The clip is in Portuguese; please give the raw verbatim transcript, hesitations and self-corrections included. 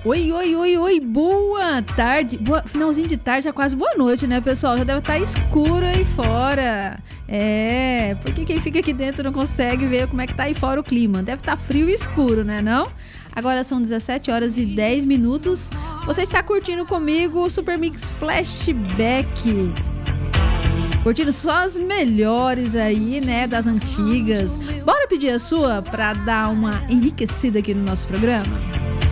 Oi, oi, oi, oi, boa tarde, boa, finalzinho de tarde, já quase boa noite, né, pessoal? Já deve estar escuro aí fora. É, porque quem fica aqui dentro não consegue ver como é que tá aí fora o clima. Deve estar frio e escuro, né, não? Agora são dezessete horas e dez minutos. Você está curtindo comigo o Super Mix Flashback. Curtindo só as melhores aí, né, das antigas. Bora pedir a sua pra dar uma enriquecida aqui no nosso programa?